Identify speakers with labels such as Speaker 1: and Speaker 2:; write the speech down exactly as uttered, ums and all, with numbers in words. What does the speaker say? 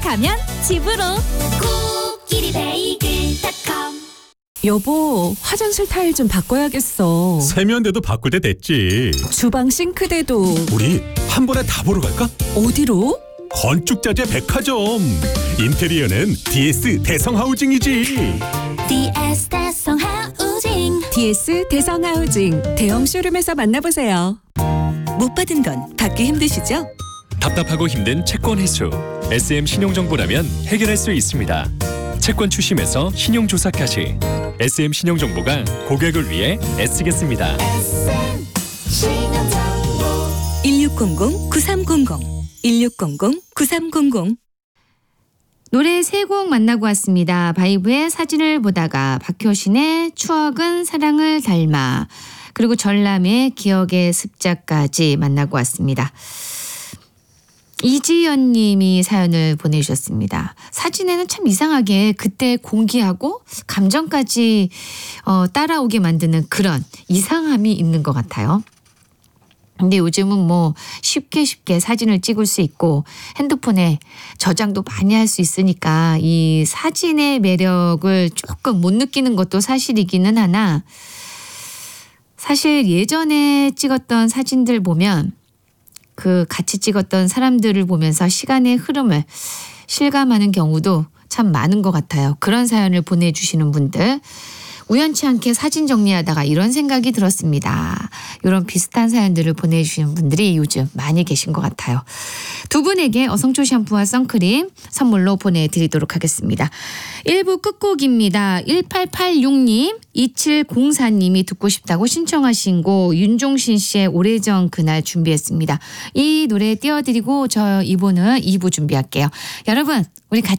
Speaker 1: 가면 집으로.
Speaker 2: 코끼리 베이글 닷컴.
Speaker 1: 여보, 화장실 타일 좀 바꿔야겠어.
Speaker 3: 세면대도 바꿀 때 됐지.
Speaker 1: 주방 싱크대도.
Speaker 3: 우리 한 번에 다 보러 갈까?
Speaker 1: 어디로?
Speaker 3: 건축자재 백화점. 인테리어는 디에스 대성하우징이지.
Speaker 2: 디에스 대성하우징.
Speaker 1: 디에스 대성하우징 대형 쇼룸에서 만나보세요.
Speaker 4: 못 받은 건 받기 힘드시죠?
Speaker 5: 답답하고 힘든 채권 회수. 에스엠 신용정보라면 해결할 수 있습니다. 채권 추심에서 신용조사까지 에스엠 신용정보가 고객을 위해 애쓰겠습니다.
Speaker 2: 에스엠 신용정보.
Speaker 4: 일육공공 구삼공공 일육공공 구삼공공.
Speaker 6: 노래 세 곡 만나고 왔습니다. 바이브의 사진을 보다가, 박효신의 추억은 사랑을 닮아, 그리고 전람의 기억의 습자까지 만나고 왔습니다. 이지연 님이 사연을 보내주셨습니다. 사진에는 참 이상하게 그때 공기하고 감정까지 어, 따라오게 만드는 그런 이상함이 있는 것 같아요. 근데 요즘은 뭐 쉽게 쉽게 사진을 찍을 수 있고 핸드폰에 저장도 많이 할 수 있으니까 이 사진의 매력을 조금 못 느끼는 것도 사실이기는 하나, 사실 예전에 찍었던 사진들 보면 그 같이 찍었던 사람들을 보면서 시간의 흐름을 실감하는 경우도 참 많은 것 같아요. 그런 사연을 보내주시는 분들, 우연치 않게 사진 정리하다가 이런 생각이 들었습니다. 이런 비슷한 사연들을 보내주시는 분들이 요즘 많이 계신 것 같아요. 두 분에게 어성초 샴푸와 선크림 선물로 보내드리도록 하겠습니다. 일 부 끝곡입니다. 일팔팔육 님, 이칠공사 님이 듣고 싶다고 신청하신 곡 윤종신 씨의 오래전 그날 준비했습니다. 이 노래 띄워드리고 저 이 부는 이 부 준비할게요. 여러분, 우리 같이